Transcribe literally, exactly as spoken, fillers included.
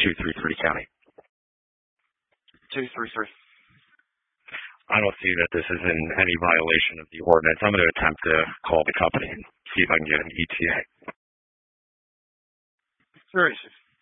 two three three County. two three three. I don't see that this is in any violation of the ordinance. I'm going to attempt to call the company and see if I can get an E T A. Very safe.